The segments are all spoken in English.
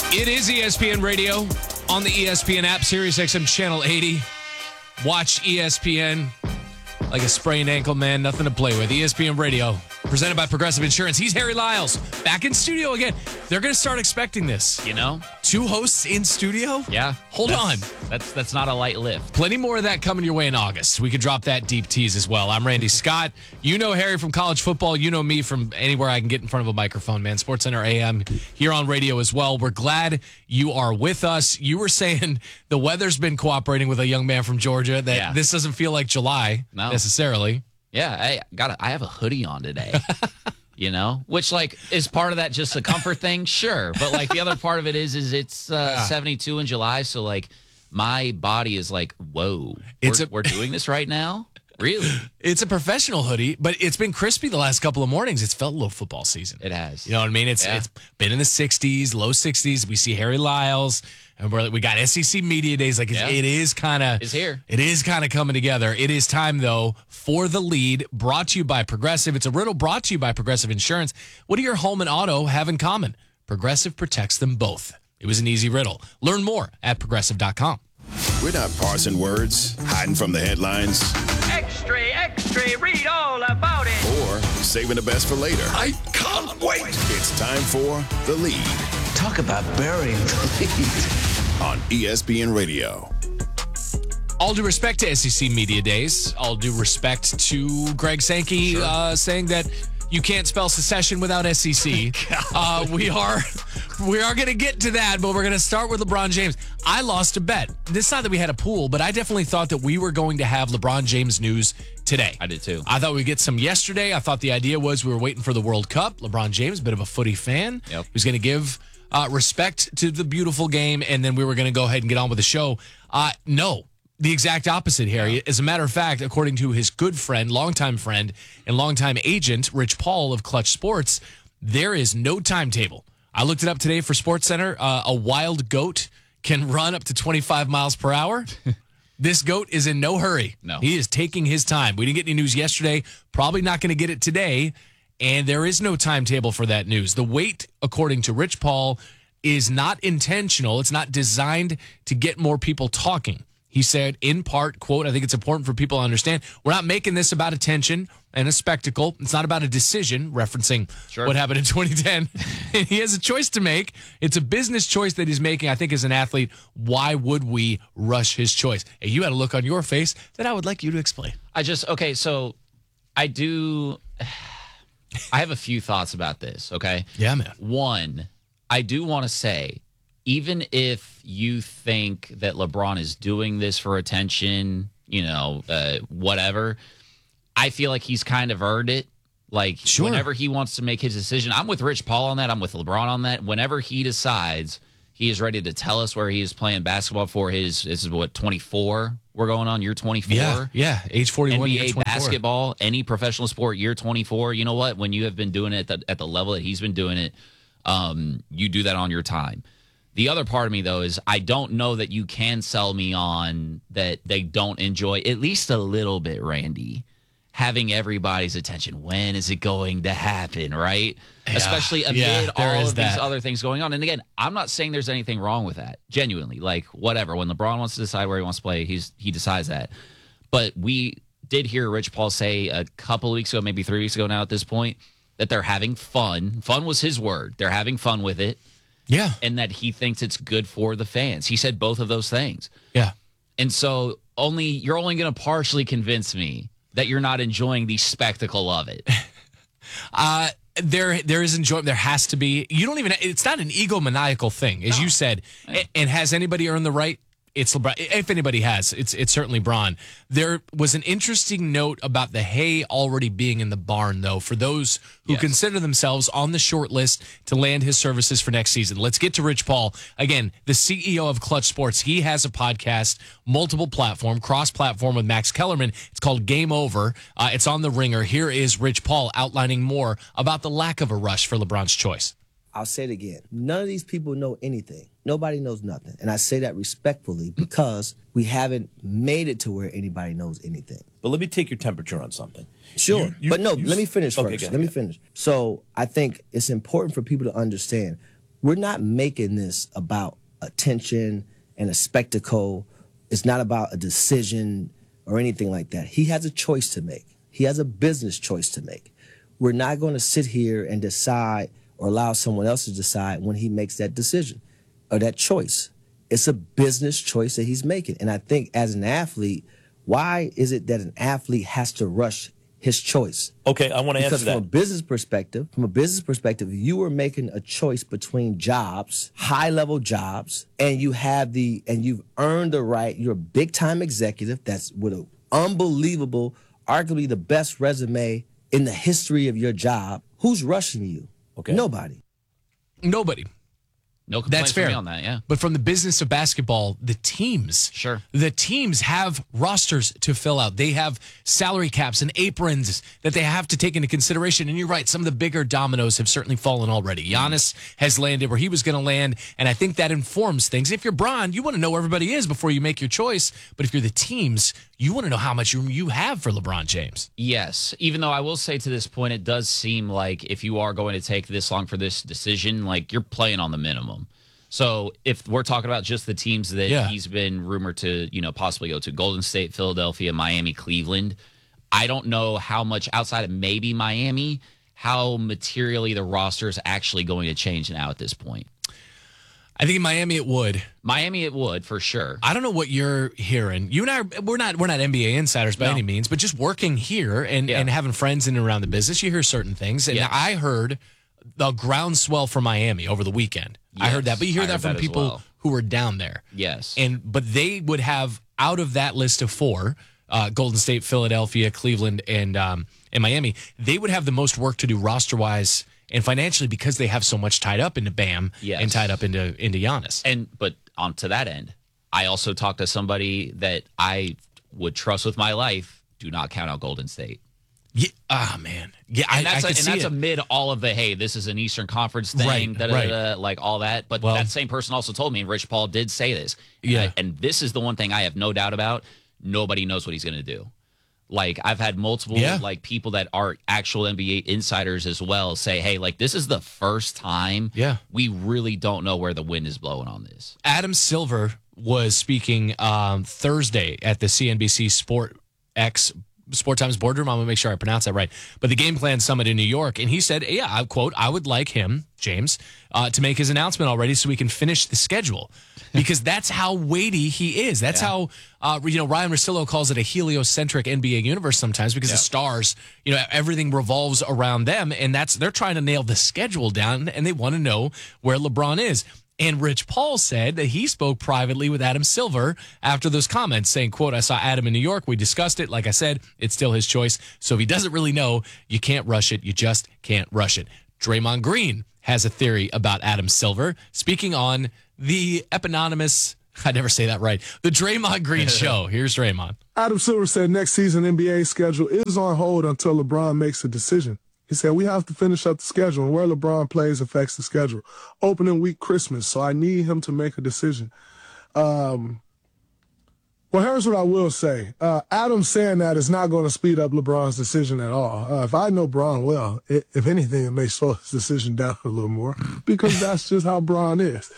It is ESPN Radio on the ESPN app, SiriusXM Channel 80. Watch ESPN like a sprained ankle, man. Nothing to play with. ESPN Radio, presented by Progressive Insurance. He's Harry Lyles, back in studio again. They're going to start expecting this. You know? 2 hosts in studio? Yeah. Hold on. That's not a light lift. Plenty more of that coming your way in August. We could drop that deep tease as well. I'm Randy Scott. You know Harry from college football. You know me from anywhere I can get in front of a microphone, man. SportsCenter AM here on radio as well. We're glad you are with us. You were saying the weather's been cooperating with a young man from Georgia, that This doesn't feel like July necessarily. Yeah, I have a hoodie on today. You know, which is part of that just a comfort thing, sure. But the other part of it is it's 72 in July, so my body is whoa, we're doing this right now. Really? It's a professional hoodie, but it's been crispy the last couple of mornings. It's felt a little football season. It has. You know what I mean? It's been in the 60s, low 60s. We see Harry Lyles, and we got SEC Media Days. It is kind of... It's here. It is kind of coming together. It is time, though, for The Lead, brought to you by Progressive. It's a riddle brought to you by Progressive Insurance. What do your home and auto have in common? Progressive protects them both. It was an easy riddle. Learn more at Progressive.com. We're not parsing words, hiding from the headlines. Extra, extra, read all about it. Or saving the best for later. I can't wait. It's time for The Lead. Talk about burying the lead. On ESPN Radio. All due respect to SEC Media Days. All due respect to Greg Sankey saying that you can't spell secession without SEC. We are going to get to that, but we're going to start with LeBron James. I lost a bet. It's not that we had a pool, but I definitely thought that we were going to have LeBron James news today. I did too. I thought we'd get some yesterday. I thought the idea was we were waiting for the World Cup. LeBron James, a bit of a footy fan. Yep. He was going to give respect to the beautiful game, and then we were going to go ahead and get on with the show. No. The exact opposite, Harry. Yeah. As a matter of fact, according to his good friend, longtime friend, and longtime agent, Rich Paul of Clutch Sports, there is no timetable. I looked it up today for SportsCenter. A wild goat can run up to 25 miles per hour. This goat is in no hurry. No. He is taking his time. We didn't get any news yesterday. Probably not going to get it today. And there is no timetable for that news. The wait, according to Rich Paul, is not intentional. It's not designed to get more people talking. He said, in part, quote, I think it's important for people to understand, we're not making this about attention and a spectacle. It's not about a decision, referencing what happened in 2010. He has a choice to make. It's a business choice that he's making. I think as an athlete, why would we rush his choice? Hey, you had a look on your face that I would like you to explain. So I have a few thoughts about this, okay? Yeah, man. One, I do want to say, even if you think that LeBron is doing this for attention, whatever, I feel like he's kind of earned it. Whenever he wants to make his decision, I'm with Rich Paul on that. I'm with LeBron on that. Whenever he decides he is ready to tell us where he is playing basketball for this is 24 we're going on, year 24? Yeah, age 41, NBA year 24. basketball, any professional sport, year 24. You know what? When you have been doing it at the level that he's been doing it, you do that on your time. The other part of me, though, is I don't know that you can sell me on that they don't enjoy, at least a little bit, Randy, having everybody's attention. When is it going to happen, right? Yeah. Especially amid all of that. these other things going on. And again, I'm not saying there's anything wrong with that, genuinely. Whatever. When LeBron wants to decide where he wants to play, he decides that. But we did hear Rich Paul say a couple of weeks ago, maybe 3 weeks ago now at this point, that they're having fun. Fun was his word. They're having fun with it. Yeah. And that he thinks it's good for the fans. He said both of those things. Yeah. And so you're only going to partially convince me that you're not enjoying the spectacle of it. There is enjoyment. There has to be. You don't even. It's not an egomaniacal thing, as you said. And has anybody earned the right? It's LeBron. If anybody has, it's certainly Bron. There was an interesting note about the hay already being in the barn, though, for those who consider themselves on the short list to land his services for next season. Let's get to Rich Paul. Again, the CEO of Clutch Sports. He has a podcast, multiple platform, cross-platform with Max Kellerman. It's called Game Over. It's on The Ringer. Here is Rich Paul outlining more about the lack of a rush for LeBron's choice. I'll say it again. None of these people know anything. Nobody knows nothing. And I say that respectfully because we haven't made it to where anybody knows anything. But let me take your temperature on something. Sure. Let me finish first. Okay, let me finish. So I think it's important for people to understand we're not making this about attention and a spectacle. It's not about a decision or anything like that. He has a choice to make. He has a business choice to make. We're not going to sit here and decide or allow someone else to decide when he makes that decision or that choice. It's a business choice that he's making. And I think as an athlete, why is it that an athlete has to rush his choice? Okay, I want to answer Because that. from a business perspective, you are making a choice between jobs, high-level jobs, and you've earned the right. You're a big-time executive that's with an unbelievable, arguably the best resume in the history of your job. Who's rushing you? Okay. Nobody. No complaints That's fair. from me on that, yeah. But from the business of basketball, the teams, Sure. the teams have rosters to fill out. They have salary caps and aprons that they have to take into consideration. And you're right, some of the bigger dominoes have certainly fallen already. Giannis has landed where he was going to land, and I think that informs things. If you're Bron, you want to know where everybody is before you make your choice. But if you're the teams, you want to know how much room you have for LeBron James. Yes, even though I will say to this point, it does seem like if you are going to take this long for this decision, like you're playing on the minimum. So if we're talking about just the teams that he's been rumored to, possibly go to, Golden State, Philadelphia, Miami, Cleveland, I don't know how much outside of maybe Miami, how materially the roster is actually going to change now at this point. I think in Miami it would. Miami it would, for sure. I don't know what you're hearing. You and I, we're not NBA insiders by any means, but just working here and having friends in and around the business, you hear certain things. And I heard the groundswell for Miami over the weekend. I heard that, but you hear that from people who were down there. Yes. But they would have, out of that list of four, Golden State, Philadelphia, Cleveland, and Miami, they would have the most work to do roster-wise and financially because they have so much tied up into Bam and tied up into Giannis. But on to that end, I also talked to somebody that I would trust with my life. Do not count out Golden State. Yeah, man. Yeah, and that's amid all of the, hey, this is an Eastern Conference thing, like all that. But that same person also told me, and Rich Paul did say this. And this is the one thing I have no doubt about. Nobody knows what he's going to do. Like, I've had multiple people that are actual NBA insiders as well say, hey, like, this is the first time we really don't know where the wind is blowing on this. Adam Silver was speaking Thursday at the CNBC Sport Times Boardroom. I'm going to make sure I pronounce that right. But the Game Plan Summit in New York. And he said, I quote, I would like him, James, to make his announcement already so we can finish the schedule. Because that's how weighty he is. That's how, Ryan Russillo calls it a heliocentric NBA universe sometimes because the stars, everything revolves around them. And they're trying to nail the schedule down and they want to know where LeBron is. And Rich Paul said that he spoke privately with Adam Silver after those comments saying, quote, I saw Adam in New York. We discussed it. Like I said, it's still his choice. So if he doesn't really know, you can't rush it. You just can't rush it. Draymond Green has a theory about Adam Silver. Speaking on the eponymous, I never say that right, the Draymond Green Show. Here's Draymond. Adam Silver said next season NBA schedule is on hold until LeBron makes a decision. He said, we have to finish up the schedule, and where LeBron plays affects the schedule. Opening week, Christmas, so I need him to make a decision. Well, here's what I will say. Adam saying that is not going to speed up LeBron's decision at all. If I know Bron well, if anything, it may slow his decision down a little more because that's just how Bron is.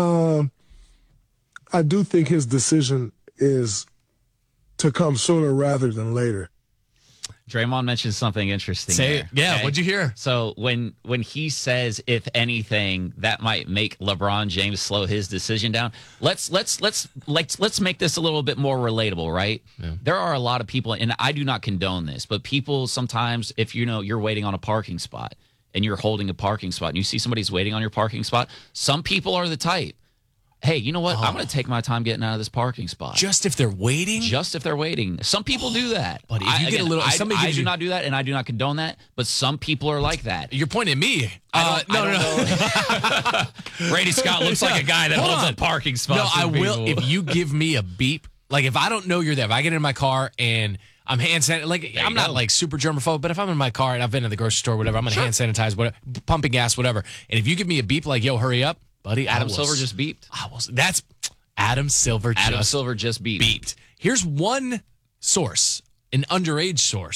I do think his decision is to come sooner rather than later. Draymond mentioned something interesting. Say it. Yeah, okay? What'd you hear? So when he says, if anything, that might make LeBron James slow his decision down. Let's make this a little bit more relatable, right? Yeah. There are a lot of people, and I do not condone this, but people sometimes, if you're waiting on a parking spot and you're holding a parking spot and you see somebody's waiting on your parking spot, some people are the type. Hey, you know what? I'm going to take my time getting out of this parking spot. Just if they're waiting? Just if they're waiting. Some people do that. But if you get a little... I do not do that, and I do not condone that, but some people are like that. You're pointing at me. I don't know. Brady Scott looks like a guy that holds a parking spot. No, I will. If you give me a beep, like if I don't know you're there, if I get in my car and I'm hand sanitizing, I'm not like super germaphobe, but if I'm in my car and I've been in the grocery store, whatever, I'm going to hand sanitize, whatever, pumping gas, whatever. And if you give me a beep like, yo, hurry up, buddy, Adam Silver just beeped. That's Adam Silver. Adam Silver just beeped. Here's one source, an underage source,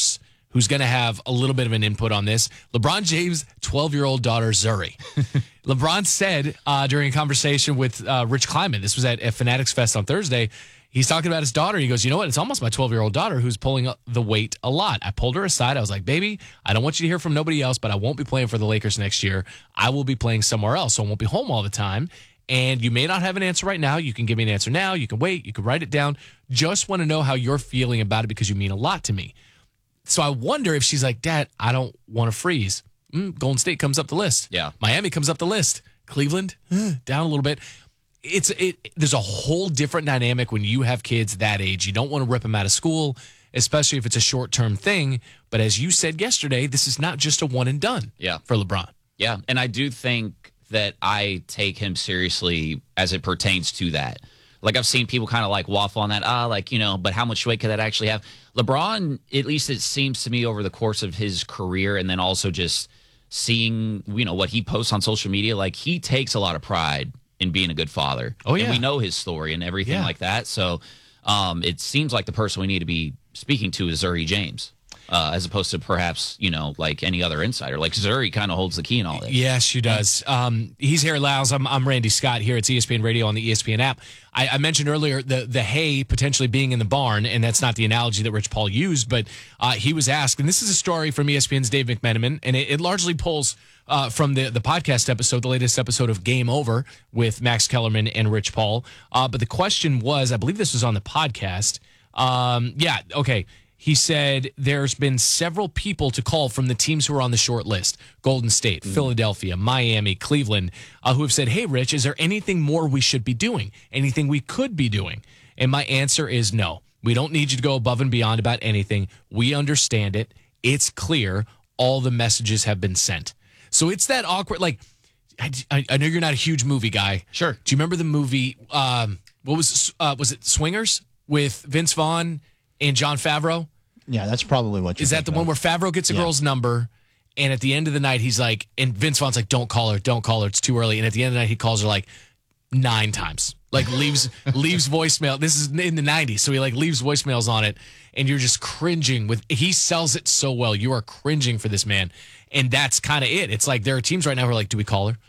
who's going to have a little bit of an input on this. LeBron James' 12-year-old daughter, Zuri. LeBron said during a conversation with Rich Kleiman, this was at Fanatics Fest on Thursday, he's talking about his daughter. He goes, you know what? It's almost my 12-year-old daughter who's pulling the weight a lot. I pulled her aside. I was like, baby, I don't want you to hear from nobody else, but I won't be playing for the Lakers next year. I will be playing somewhere else, so I won't be home all the time. And you may not have an answer right now. You can give me an answer now. You can wait. You can write it down. Just want to know how you're feeling about it because you mean a lot to me. So I wonder if she's like, Dad, I don't want to freeze. Golden State comes up the list. Yeah. Miami comes up the list. Cleveland, down a little bit. There's a whole different dynamic when you have kids that age. You don't want to rip them out of school, especially if it's a short-term thing. But as you said yesterday, this is not just a one and done for LeBron. Yeah, and I do think that I take him seriously as it pertains to that. Like, I've seen people kind of like waffle on that, but how much weight could that actually have? LeBron, at least it seems to me over the course of his career, and then also just seeing, what he posts on social media, like, he takes a lot of pride in being a good father. Oh, yeah. And we know his story and everything like that. So it seems like the person we need to be speaking to is Zuri James. As opposed to perhaps, like any other insider. Like Zuri kind of holds the key in all this. Yes, she does. He's Harry Lyles. I'm Randy Scott here. It's ESPN Radio on the ESPN app. I mentioned earlier the hay potentially being in the barn, and that's not the analogy that Rich Paul used, but he was asked, and this is a story from ESPN's Dave McMenamin, and it largely pulls from the podcast episode, the latest episode of Game Over with Max Kellerman and Rich Paul. But the question was, I believe this was on the podcast. He said there's been several people to call from the teams who are on the short list, Golden State, Philadelphia, Miami, Cleveland, who have said, hey, Rich, is there anything more we should be doing, anything we could be doing? And my answer is no. We don't need you to go above and beyond about anything. We understand it. It's clear. All the messages have been sent. So it's that awkward, like, I know you're not a huge movie guy. Sure. Do you remember the movie, was it Swingers with Vince Vaughn and Jon Favreau? Yeah, that's probably what you're Is that the one where Favreau gets a girl's number, and at the end of the night, he's like, and Vince Vaughn's like, don't call her, it's too early. And at the end of the night, he calls her like 9 times. Like leaves voicemail. This is in the 90s, so he like leaves voicemails on it, and you're just cringing he sells it so well. You are cringing for this man. And that's kind of it. It's like there are teams right now who are like, do we call her?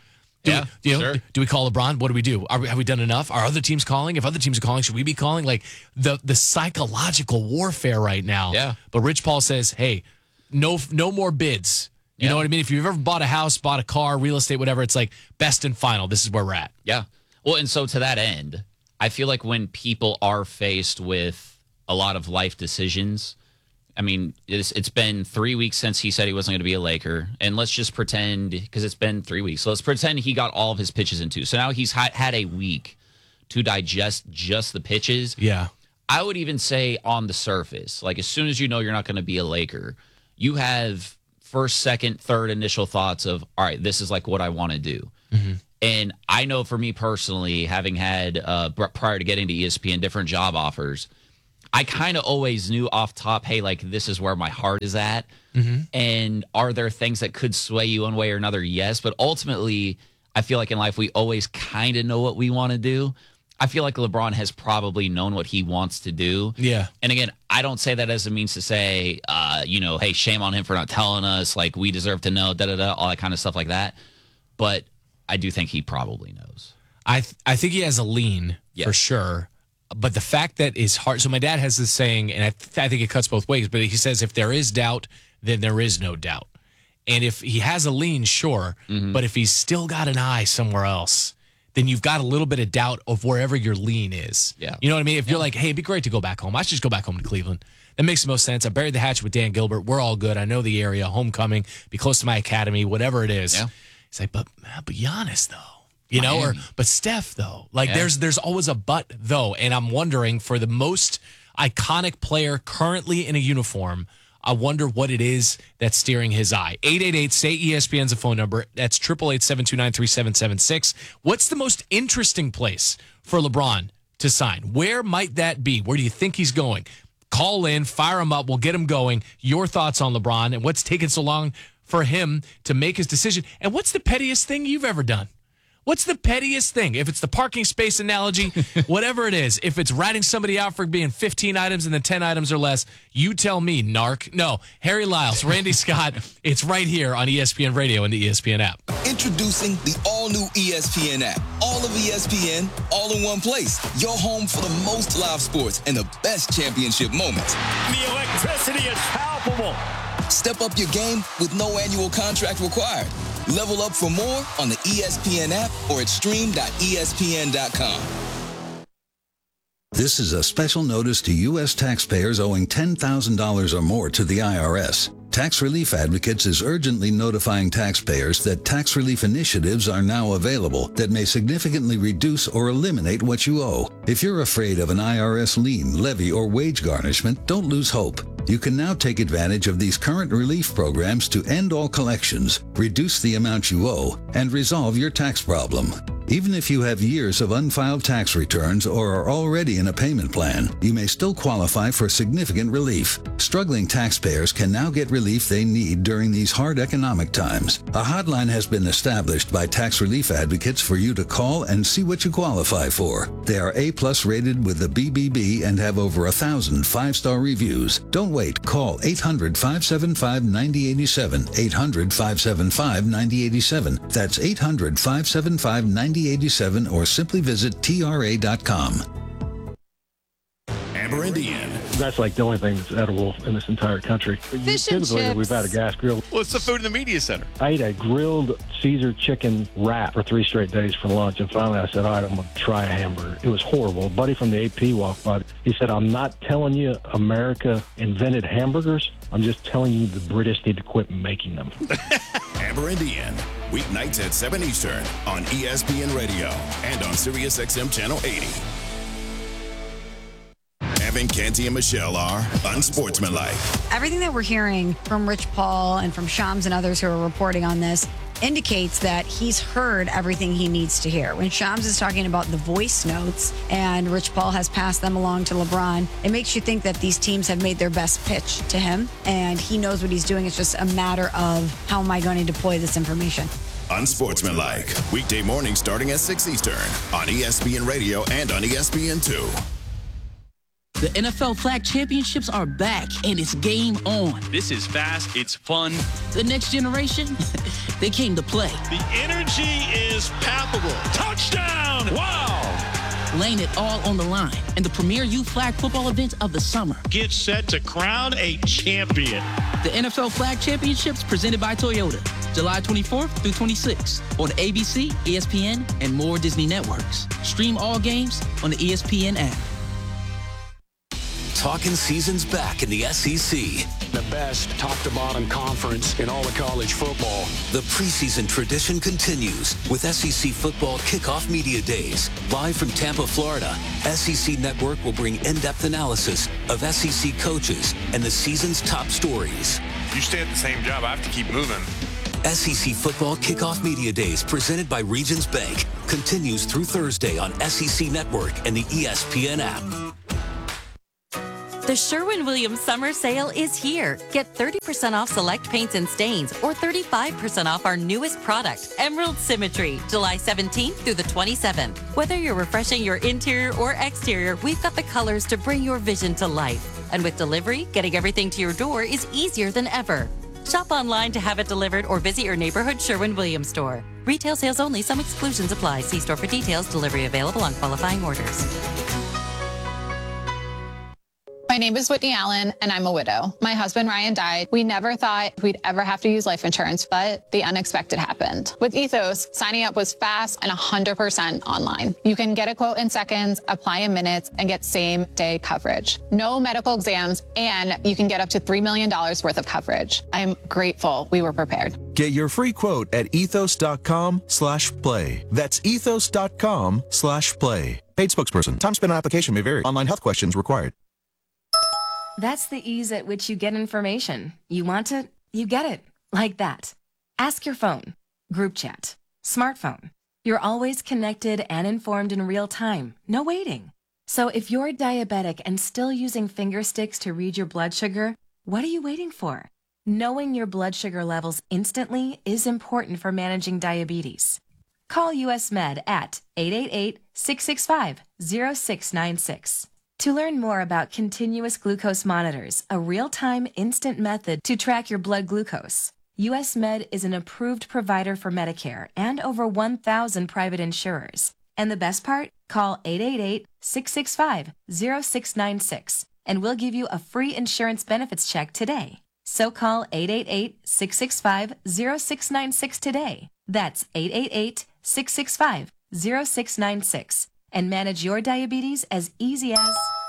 Do we call LeBron? What do we do? Have we done enough? Are other teams calling? If other teams are calling, should we be calling? Like the psychological warfare right now. Yeah. But Rich Paul says, hey, no more bids. You know what I mean? If you've ever bought a house, bought a car, real estate, whatever, it's like best and final. This is where we're at. Yeah. Well, and so to that end, I feel like when people are faced with a lot of life decisions, I mean, it's been 3 weeks since he said he wasn't going to be a Laker. And let's just pretend, because it's been 3 weeks, so let's pretend he got all of his pitches in 2. So now he's had a week to digest just the pitches. Yeah. I would even say on the surface, like as soon as you know you're not going to be a Laker, you have first, second, third initial thoughts of, all right, this is like what I want to do. Mm-hmm. And I know for me personally, having had, prior to getting to ESPN, different job offers, I kind of always knew off top, hey, like this is where my heart is at. Mm-hmm. And are there things that could sway you one way or another? Yes. But ultimately, I feel like in life, we always kind of know what we want to do. I feel like LeBron has probably known what he wants to do. Yeah. And again, I don't say that as a means to say, hey, shame on him for not telling us, like we deserve to know, all that kind of stuff like that. But I do think he probably knows. I think he has a lean for sure. But the fact that is hard. So my dad has this saying, and I think it cuts both ways, but he says if there is doubt, then there is no doubt. And if he has a lean, sure. Mm-hmm. But if he's still got an eye somewhere else, then you've got a little bit of doubt of wherever your lean is. Yeah. You know what I mean? If you're like, hey, it'd be great to go back home. I should just go back home to Cleveland. That makes the most sense. I buried the hatchet with Dan Gilbert. We're all good. I know the area, homecoming, be close to my academy, whatever it is. Yeah. He's like, but Giannis, though. You know, but Steph, though, like there's always a but, though. And I'm wondering for the most iconic player currently in a uniform, I wonder what it is that's steering his eye. 888-SAY-ESPN's a phone number. That's 888-729-3776. What's the most interesting place for LeBron to sign? Where might that be? Where do you think he's going? Call in, fire him up. We'll get him going. Your thoughts on LeBron and what's taken so long for him to make his decision. And what's the pettiest thing you've ever done? What's the pettiest thing? If it's the parking space analogy, whatever it is, if it's ratting somebody out for being 15 items and then 10 items or less, you tell me, narc. No, Harry Lyles, Randy Scott, it's right here on ESPN Radio and the ESPN app. Introducing the all-new ESPN app. All of ESPN, all in one place. Your home for the most live sports and the best championship moments. The electricity is palpable. Step up your game with no annual contract required. Level up for more on the ESPN app or at stream.espn.com. This is a special notice to U.S. taxpayers owing $10,000 or more to the IRS. Tax Relief Advocates is urgently notifying taxpayers that tax relief initiatives are now available that may significantly reduce or eliminate what you owe. If you're afraid of an IRS lien, levy, or wage garnishment, don't lose hope. You can now take advantage of these current relief programs to end all collections, reduce the amount you owe, and resolve your tax problem. Even if you have years of unfiled tax returns or are already in a payment plan, you may still qualify for significant relief. Struggling taxpayers can now get relief they need during these hard economic times. A hotline has been established by Tax Relief Advocates for you to call and see what you qualify for. They are A+ rated with the BBB and have over 1,000 five-star reviews. Don't wait. Call 800-575-9087. 800-575-9087. That's 800-575-9087 or simply visit TRA.com. Amber Indian. That's like the only thing that's edible in this entire country. Fish and chips. We've had a gas grill. What's the food in the media center? I ate a grilled Caesar chicken wrap for 3 straight days for lunch, and finally I said, all right, I'm going to try a hamburger. It was horrible. A buddy from the AP walked by. He said, I'm not telling you America invented hamburgers. I'm just telling you the British need to quit making them. Amber Indian. Weeknights at 7 Eastern on ESPN Radio and on SiriusXM Channel 80. Evan, Canty, and Michelle are unsportsmanlike. Everything that we're hearing from Rich Paul and from Shams and others who are reporting on this indicates that he's heard everything he needs to hear. When Shams is talking about the voice notes and Rich Paul has passed them along to LeBron, it makes you think that these teams have made their best pitch to him and he knows what he's doing. It's just a matter of how am I going to deploy this information. Unsportsmanlike. Weekday mornings starting at 6 Eastern on ESPN Radio and on ESPN2. The NFL Flag Championships are back, and it's game on. This is fast. It's fun. The next generation, they came to play. The energy is palpable. Touchdown! Wow! Laying it all on the line in the premier youth flag football event of the summer. Get set to crown a champion. The NFL Flag Championships presented by Toyota, July 24th through 26th on ABC, ESPN, and more Disney networks. Stream all games on the ESPN app. Talking season's back in the SEC. The best top-to-bottom conference in all of college football. The preseason tradition continues with SEC Football Kickoff Media Days. Live from Tampa, Florida, SEC Network will bring in-depth analysis of SEC coaches and the season's top stories. You stay at the same job, I have to keep moving. SEC Football Kickoff Media Days presented by Regions Bank continues through Thursday on SEC Network and the ESPN app. The Sherwin-Williams Summer Sale is here. Get 30% off select paints and stains or 35% off our newest product, Emerald Symmetry, July 17th through the 27th. Whether you're refreshing your interior or exterior, we've got the colors to bring your vision to life. And with delivery, getting everything to your door is easier than ever. Shop online to have it delivered or visit your neighborhood Sherwin-Williams store. Retail sales only. Some exclusions apply. See store for details. Delivery available on qualifying orders. My name is Whitney Allen, and I'm a widow. My husband, Ryan, died. We never thought we'd ever have to use life insurance, but the unexpected happened. With Ethos, signing up was fast and 100% online. You can get a quote in seconds, apply in minutes, and get same-day coverage. No medical exams, and you can get up to $3 million worth of coverage. I'm grateful we were prepared. Get your free quote at ethos.com/play. That's ethos.com/play. Paid spokesperson. Time spent on application may vary. Online health questions required. That's the ease at which you get information. You want it, you get it. Like that. Ask your phone. Group chat. Smartphone. You're always connected and informed in real time. No waiting. So if you're diabetic and still using finger sticks to read your blood sugar, what are you waiting for? Knowing your blood sugar levels instantly is important for managing diabetes. Call US Med at 888-665-0696. To learn more about continuous glucose monitors, a real-time instant method to track your blood glucose, US Med is an approved provider for Medicare and over 1,000 private insurers. And the best part? Call 888-665-0696 and we'll give you a free insurance benefits check today. So call 888-665-0696 today. That's 888-665-0696 and manage your diabetes as easy as